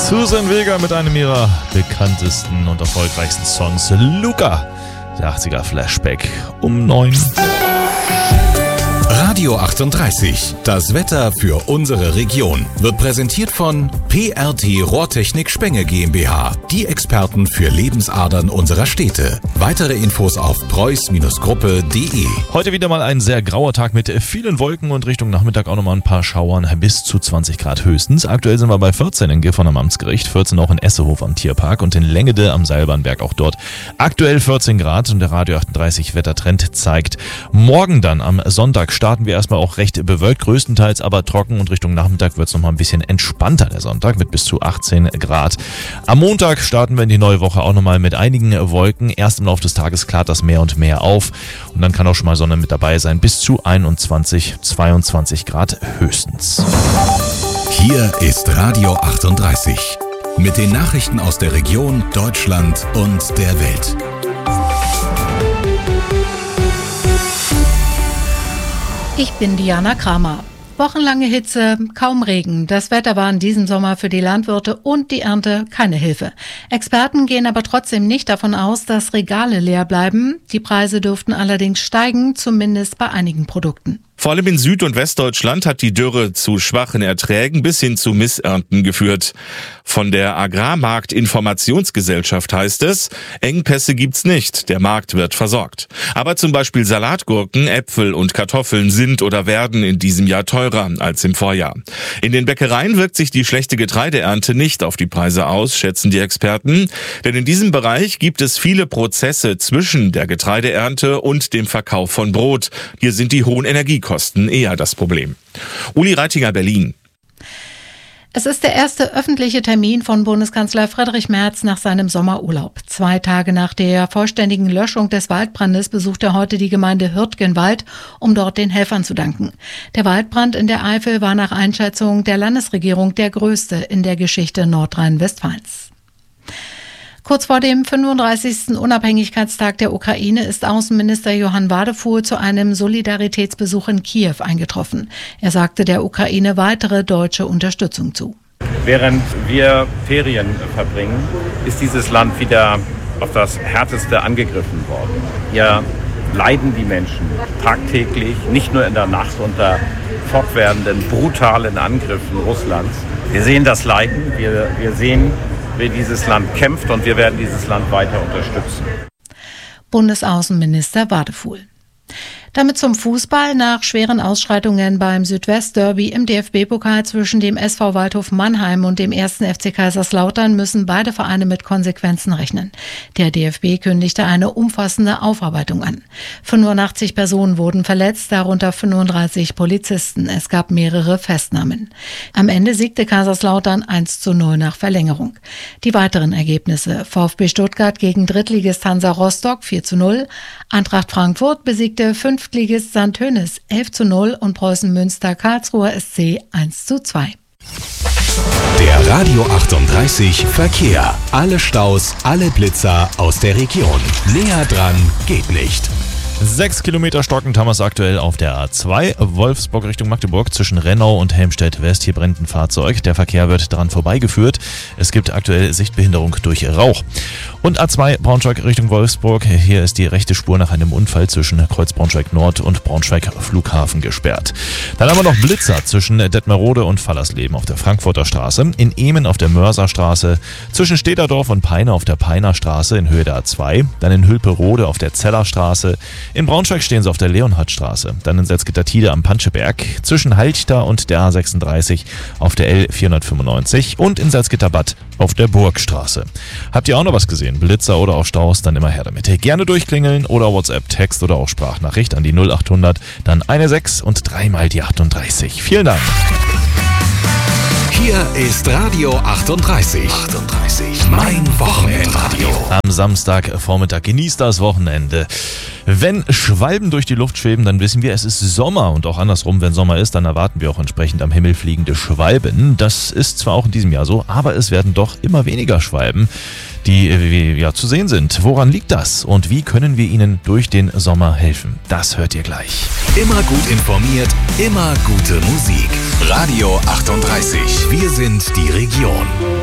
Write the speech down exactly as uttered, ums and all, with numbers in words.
Susan Vega mit einem ihrer bekanntesten und erfolgreichsten Songs, Luca. Der achtziger Flashback um neun. Radio achtunddreißig, das Wetter für unsere Region, wird präsentiert von P R T Rohrtechnik Spenge GmbH, die Experten für Lebensadern unserer Städte. Weitere Infos auf preuß Gruppe punkt de. Heute wieder mal ein sehr grauer Tag mit vielen Wolken und Richtung Nachmittag auch nochmal ein paar Schauern, bis zu zwanzig Grad höchstens. Aktuell sind wir bei vierzehn in Gifhorn am Amtsgericht, vierzehn auch in Essehof am Tierpark und in Lengede am Seilbahnberg auch dort. Aktuell vierzehn Grad und der Radio achtunddreißig Wettertrend zeigt, morgen dann am Sonntag starten wir erstmal auch recht bewölkt, größtenteils aber trocken und Richtung Nachmittag wird es nochmal ein bisschen entspannter der Sonntag mit bis zu achtzehn Grad. Am Montag starten wir in die neue Woche auch nochmal mit einigen Wolken. Erst im Laufe des Tages klart das mehr und mehr auf und dann kann auch schon mal Sonne mit dabei sein, bis zu einundzwanzig, zweiundzwanzig Grad höchstens. Hier ist Radio achtunddreißig mit den Nachrichten aus der Region, Deutschland und der Welt. Ich bin Diana Kramer. Wochenlange Hitze, kaum Regen. Das Wetter war in diesem Sommer für die Landwirte und die Ernte keine Hilfe. Experten gehen aber trotzdem nicht davon aus, dass Regale leer bleiben. Die Preise dürften allerdings steigen, zumindest bei einigen Produkten. Vor allem in Süd- und Westdeutschland hat die Dürre zu schwachen Erträgen bis hin zu Missernten geführt. Von der Agrarmarktinformationsgesellschaft heißt es, Engpässe gibt's nicht, der Markt wird versorgt. Aber zum Beispiel Salatgurken, Äpfel und Kartoffeln sind oder werden in diesem Jahr teurer als im Vorjahr. In den Bäckereien wirkt sich die schlechte Getreideernte nicht auf die Preise aus, schätzen die Experten. Denn in diesem Bereich gibt es viele Prozesse zwischen der Getreideernte und dem Verkauf von Brot. Hier sind die hohen Energiekosten eher das Problem. Uli Reitinger, Berlin. Es ist der erste öffentliche Termin von Bundeskanzler Friedrich Merz nach seinem Sommerurlaub. Zwei Tage nach der vollständigen Löschung des Waldbrandes besucht er heute die Gemeinde Hürtgenwald, um dort den Helfern zu danken. Der Waldbrand in der Eifel war nach Einschätzung der Landesregierung der größte in der Geschichte Nordrhein-Westfalens. Kurz vor dem fünfunddreißigsten Unabhängigkeitstag der Ukraine ist Außenminister Johann Wadefuhl zu einem Solidaritätsbesuch in Kiew eingetroffen. Er sagte der Ukraine weitere deutsche Unterstützung zu. Während wir Ferien verbringen, ist dieses Land wieder auf das Härteste angegriffen worden. Hier leiden die Menschen tagtäglich, nicht nur in der Nacht unter fortwährenden, brutalen Angriffen Russlands. Wir sehen das Leiden, wir, wir sehen, wie dieses Land kämpft und wir werden dieses Land weiter unterstützen. Bundesaußenminister Wadefuhl. Damit zum Fußball. Nach schweren Ausschreitungen beim Südwest-Derby im D F B-Pokal zwischen dem S V Waldhof Mannheim und dem ersten F C Kaiserslautern müssen beide Vereine mit Konsequenzen rechnen. Der D F B kündigte eine umfassende Aufarbeitung an. fünfundachtzig Personen wurden verletzt, darunter fünfunddreißig Polizisten. Es gab mehrere Festnahmen. Am Ende siegte Kaiserslautern eins zu null nach Verlängerung. Die weiteren Ergebnisse: VfB Stuttgart gegen Drittligist Hansa Rostock vier zu null, Eintracht Frankfurt besiegte Fünftligist Sankt Hönes elf zu null und Preußen Münster Karlsruher S C eins zu zwei. Der Radio achtunddreißig Verkehr. Alle Staus, alle Blitzer aus der Region. Näher dran geht nicht. Sechs Kilometer stockend haben wir es aktuell auf der A zwei, Wolfsburg Richtung Magdeburg zwischen Rennau und Helmstedt West. Hier brennt ein Fahrzeug. Der Verkehr wird dran vorbeigeführt. Es gibt aktuell Sichtbehinderung durch Rauch. Und A zwei Braunschweig Richtung Wolfsburg. Hier ist die rechte Spur nach einem Unfall zwischen Kreuz Braunschweig Nord und Braunschweig Flughafen gesperrt. Dann haben wir noch Blitzer zwischen Detmerode und Fallersleben auf der Frankfurter Straße, in Ehmen auf der Mörserstraße, zwischen Städterdorf und Peine auf der Peiner Straße in Höhe der A zwei, dann in Hülperode auf der Zellerstraße. In Braunschweig stehen sie auf der Leonhardstraße, dann in Salzgitter-Tide am Panscheberg, zwischen Halchta und der A sechsunddreißig auf der L vierhundertfünfundneunzig und in Salzgitterbad auf der Burgstraße. Habt ihr auch noch was gesehen? Blitzer oder auch Staus? Dann immer her damit. Gerne durchklingeln oder WhatsApp, Text oder auch Sprachnachricht an die null achthundert, dann eine sechs und dreimal die achtunddreißig. Vielen Dank. Hier ist Radio achtunddreißig. achtunddreißig. Mein Wochenendradio. Am Samstagvormittag genießt das Wochenende. Wenn Schwalben durch die Luft schweben, dann wissen wir, es ist Sommer. Und auch andersrum, wenn Sommer ist, dann erwarten wir auch entsprechend am Himmel fliegende Schwalben. Das ist zwar auch in diesem Jahr so, aber es werden doch immer weniger Schwalben, die ja zu sehen sind. Woran liegt das? Und wie können wir ihnen durch den Sommer helfen? Das hört ihr gleich. Immer gut informiert, immer gute Musik. Radio achtunddreißig. Wir sind die Region.